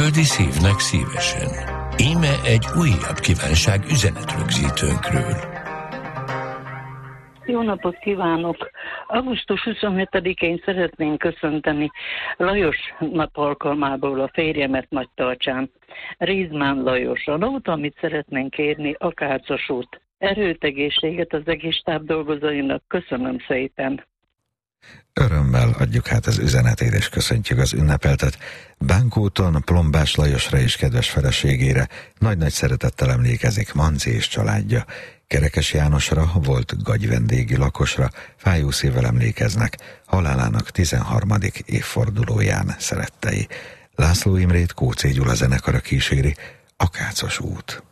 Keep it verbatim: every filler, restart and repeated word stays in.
földi szívnek szívesen. Íme egy újabb kívánság üzenetrögzítőnkről. Jó napot kívánok! augusztus huszonhetedikén szeretnénk köszönteni Lajos nap alkalmából a férjemet Nagytarcsán. Rizmán Lajos. A nóta, amit szeretnénk kérni, Akácos út. Erőt, egészséget az egész stáb dolgozóinak. Köszönöm szépen! Örömmel adjuk hát az üzenetét, és köszöntjük az ünnepeltet. Bánkúton Plombás Lajosra és kedves feleségére nagy-nagy szeretettel emlékezik Manci és családja. Kerekes Jánosra, volt gagyvendégi lakosra fájó szívvel emlékeznek halálának tizenharmadik évfordulóján szerettei. László Imrét Kóczé Gyula zenekara kíséri, Akácos út.